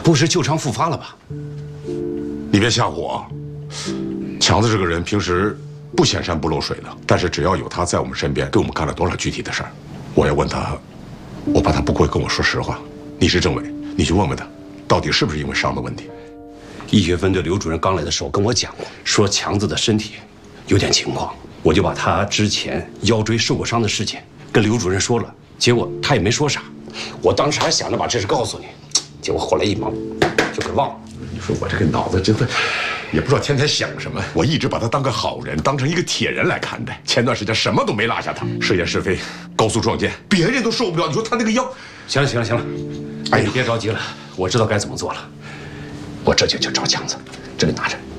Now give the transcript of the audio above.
不是旧伤复发了吧？ 你别吓唬我。强子这个人平时不显山不漏水的，但是只要有他在我们身边，给我们干了多少具体的事儿，我要问他，我怕他不会跟我说实话。你是政委，你去问问他，到底是不是因为伤的问题？ 医学分队刘主任刚来的时候跟我讲过，说强子的身体有点情况，我就把他之前腰椎受过伤的事情跟刘主任说了，结果他也没说啥。我当时还想着把这事告诉你，结果后来一忙就给忘了。 你说我这个脑子真的也不知道天天想什么，我一直把他当个好人，当成一个铁人来看待。前段时间什么都没落下他，是言是非，高速撞见，别人都受不了。你说他那个腰…… 行了，哎，你别着急了，我知道该怎么做了。我这就去找强子，这里拿着。